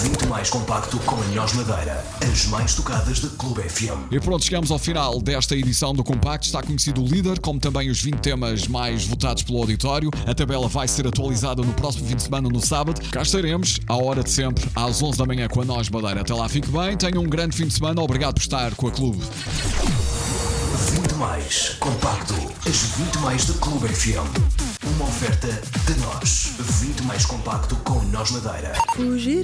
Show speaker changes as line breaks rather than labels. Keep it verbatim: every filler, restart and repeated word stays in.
vinte mais compacto com a Nós Madeira. As mais tocadas da Clube F M.
E pronto, chegamos ao final desta edição do Compacto. Está conhecido o líder, como também os vinte temas mais votados pelo auditório. A tabela vai ser atualizada no próximo fim de semana, no sábado. Cá estaremos, à hora de sempre, às onze da manhã com a Nós Madeira. Até lá, fique bem, tenham um grande fim de semana. Obrigado por estar com a Clube.
vinte mais compacto. As vinte mais da Clube F M. Uma oferta de nós. vinte mais compacto com Nós Madeira.
Fugir.